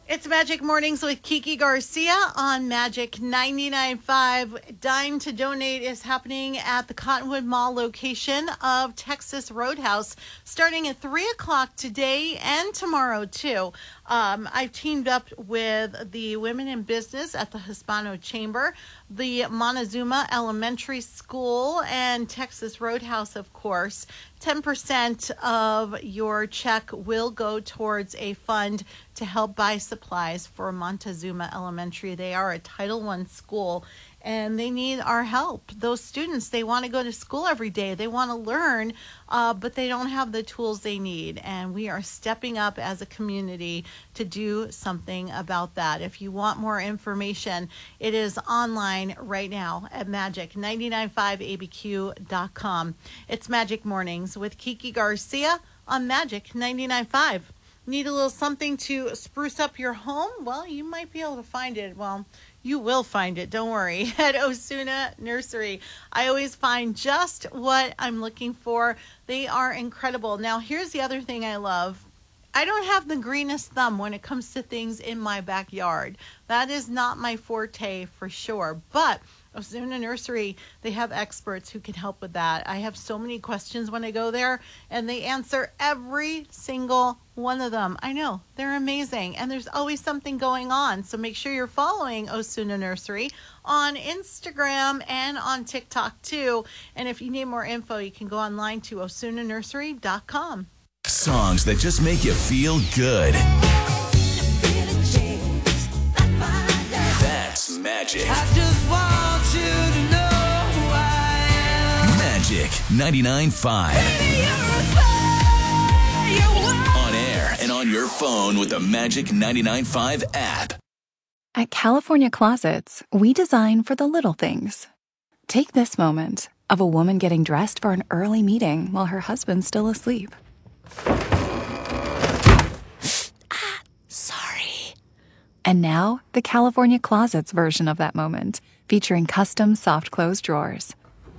It's Magic Mornings with Kiki Garcia on Magic 99.5. Dime to Donate is happening at the Cottonwood Mall location of Texas Roadhouse starting at 3 o'clock today and tomorrow, too. I've teamed up with the Women in Business at the Hispano Chamber, the Montezuma Elementary School, and Texas Roadhouse, of course. 10% of your check will go towards a fund to help buy supplies for Montezuma Elementary. They are a Title I school, and they need our help. Those students, they want to go to school every day. They want to learn, but they don't have the tools they need. And we are stepping up as a community to do something about that. If you want more information, it is online right now at magic995abq.com. It's Magic Mornings with Kiki Garcia on Magic 99.5. Need a little something to spruce up your home? Well, you might be able to find it. Well, you will find it, don't worry, at Osuna Nursery. I always find just what I'm looking for. They are incredible. Now, here's the other thing I love. I don't have the greenest thumb when it comes to things in my backyard. That is not my forte for sure. But Osuna Nursery, they have experts who can help with that. I have so many questions when I go there, and they answer every single one of them. I know, they're amazing, and there's always something going on. So make sure you're following Osuna Nursery on Instagram and on TikTok too. And if you need more info, you can go online to osunanursery.com. Songs that just make you feel good. That's Magic. I just want you to know who I am. Magic 99.5. On air and on your phone with the Magic 99.5 app. At California Closets, we design for the little things. Take this moment of a woman getting dressed for an early meeting while her husband's still asleep. Sorry. And now, the California Closets version of that moment, featuring custom soft close drawers.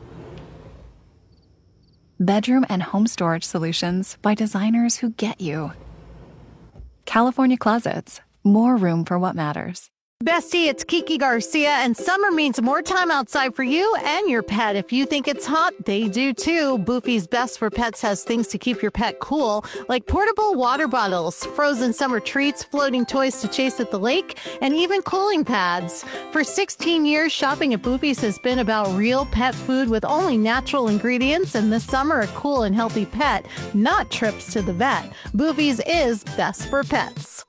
Bedroom and home storage solutions by designers who get you. California Closets, more room for what matters. Bestie, it's Kiki Garcia, and summer means more time outside for you and your pet. If you think it's hot, they do too. Boofy's Best for Pets has things to keep your pet cool, like portable water bottles, frozen summer treats, floating toys to chase at the lake, and even cooling pads. For 16 years, shopping at Boofy's has been about real pet food with only natural ingredients, and this summer, a cool and healthy pet, not trips to the vet. Boofy's is best for pets.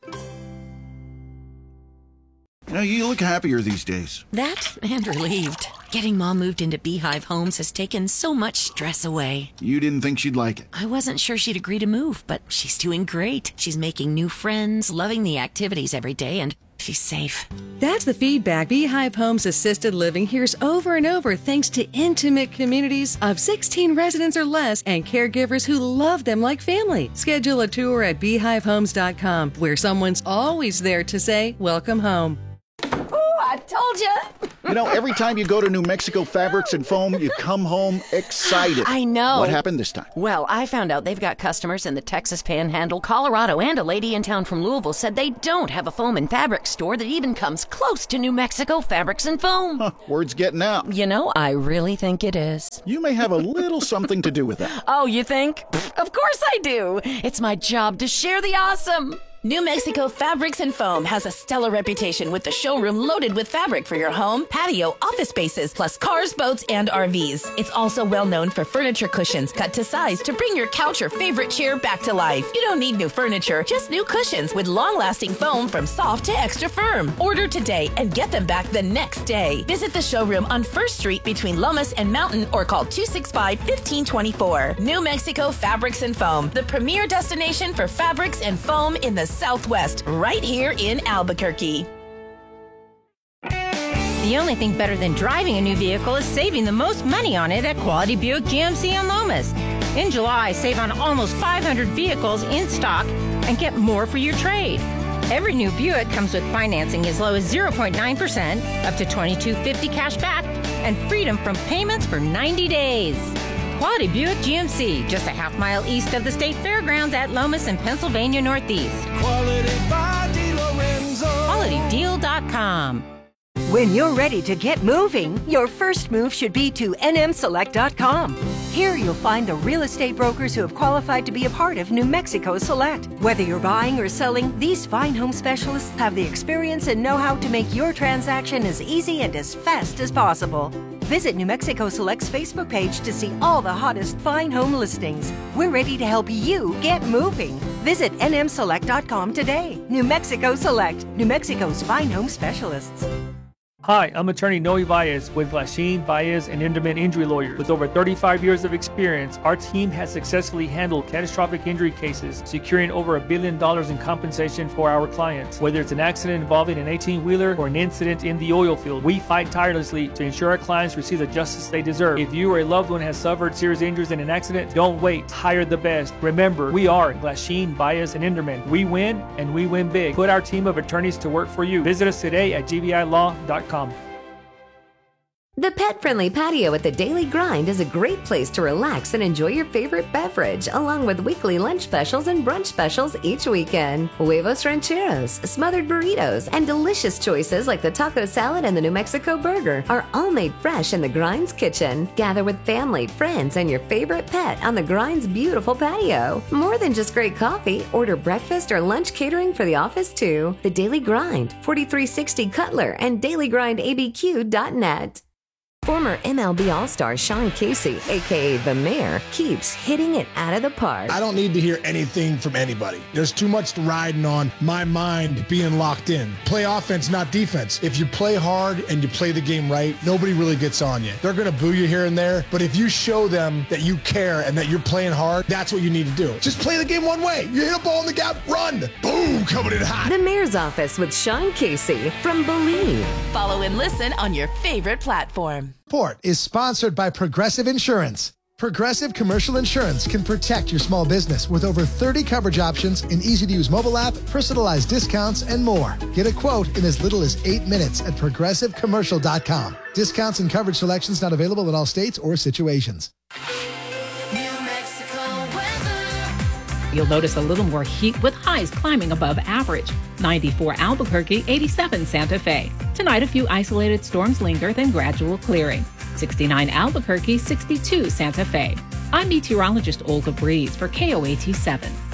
You know, you look happier these days. That and relieved. Getting Mom moved into Beehive Homes has taken so much stress away. You didn't think she'd like it. I wasn't sure she'd agree to move, but she's doing great. She's making new friends, loving the activities every day, and she's safe. That's the feedback Beehive Homes Assisted Living hears over and over thanks to intimate communities of 16 residents or less and caregivers who love them like family. Schedule a tour at beehivehomes.com where someone's always there to say, welcome home. I told you. You know, every time you go to New Mexico Fabrics and Foam, you come home excited. I know. What happened this time? Well, I found out they've got customers in the Texas Panhandle, Colorado, and a lady in town from Louisville said they don't have a foam and fabric store that even comes close to New Mexico Fabrics and Foam. Huh, word's getting out. You know, I really think it is. You may have a little something to do with that. Oh, you think? Of course I do. It's my job to share the awesome. New Mexico Fabrics and Foam has a stellar reputation with the showroom loaded with fabric for your home, patio, office spaces, plus cars, boats, and RVs. It's also well known for furniture cushions cut to size to bring your couch or favorite chair back to life. You don't need new furniture, just new cushions with long-lasting foam from soft to extra firm. Order today and get them back the next day. Visit the showroom on 1st Street between Lomas and Mountain or call 265-1524. New Mexico Fabrics and Foam, the premier destination for fabrics and foam in the Southwest, right here in Albuquerque. The only thing better than driving a new vehicle is saving the most money on it at Quality Buick GMC in Lomas. In July, save on almost 500 vehicles in stock and get more for your trade. Every new Buick comes with financing as low as 0.9%, up to $2,250 cash back, and freedom from payments for 90 days. Quality Buick GMC, just a half-mile east of the State Fairgrounds at Lomas and Pennsylvania Northeast. Quality by DeLorenzo. Deal.com. When you're ready to get moving, your first move should be to nmselect.com. Here you'll find the real estate brokers who have qualified to be a part of New Mexico Select. Whether you're buying or selling, these fine home specialists have the experience and know-how to make your transaction as easy and as fast as possible. Visit New Mexico Select's Facebook page to see all the hottest fine home listings. We're ready to help you get moving. Visit nmselect.com today. New Mexico Select, New Mexico's fine home specialists. Hi, I'm attorney Noe Baez with Glasheen, Baez, and Enderman Injury Lawyers. With over 35 years of experience, our team has successfully handled catastrophic injury cases, securing over $1 billion in compensation for our clients. Whether it's an accident involving an 18-wheeler or an incident in the oil field, we fight tirelessly to ensure our clients receive the justice they deserve. If you or a loved one has suffered serious injuries in an accident, don't wait. Hire the best. Remember, we are Glasheen, Baez, and Enderman. We win, and we win big. Put our team of attorneys to work for you. Visit us today at gbilaw.com. The pet-friendly patio at the Daily Grind is a great place to relax and enjoy your favorite beverage, along with weekly lunch specials and brunch specials each weekend. Huevos rancheros, smothered burritos, and delicious choices like the taco salad and the New Mexico burger are all made fresh in the Grind's kitchen. Gather with family, friends, and your favorite pet on the Grind's beautiful patio. More than just great coffee, order breakfast or lunch catering for the office too. The Daily Grind, 4360 Cutler, and dailygrindabq.net. Former MLB All-Star Sean Casey, a.k.a. The Mayor, keeps hitting it out of the park. I don't need to hear anything from anybody. There's too much riding on my mind being locked in. Play offense, not defense. If you play hard and you play the game right, nobody really gets on you. They're going to boo you here and there, but if you show them that you care and that you're playing hard, that's what you need to do. Just play the game one way. You hit a ball in the gap, run. Boom, coming in hot. The Mayor's Office with Sean Casey from Believe. Follow and listen on your favorite platform. Report is sponsored by Progressive Insurance. Progressive Commercial Insurance can protect your small business with over 30 coverage options, an easy-to-use mobile app, personalized discounts, and more. Get a quote in as little as 8 minutes at progressivecommercial.com. Discounts and coverage selections not available in all states or situations. You'll notice a little more heat with highs climbing above average. 94 Albuquerque, 87 Santa Fe. Tonight, a few isolated storms linger, then gradual clearing. 69 Albuquerque, 62 Santa Fe. I'm meteorologist Olga Breeze for KOAT 7.